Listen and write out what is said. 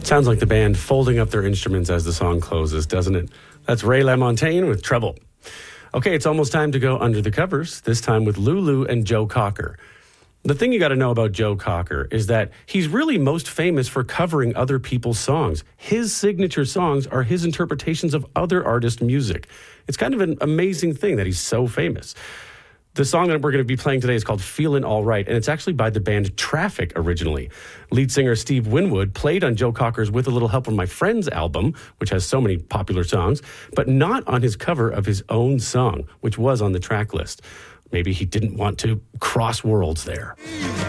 Sounds like the band folding up their instruments as the song closes, doesn't it? That's Ray LaMontagne with Trouble. Okay, it's almost time to go under the covers, this time with Lulu and Joe Cocker. The thing you got to know about Joe Cocker is that he's really most famous for covering other people's songs. His signature songs are his interpretations of other artists' music. It's kind of an amazing thing that he's so famous. The song that we're going to be playing today is called Feelin' All Right, and it's actually by the band Traffic originally. Lead singer Steve Winwood played on Joe Cocker's With a Little Help from My Friends album, which has so many popular songs, but not on his cover of his own song, which was on the track list. Maybe he didn't want to cross worlds there.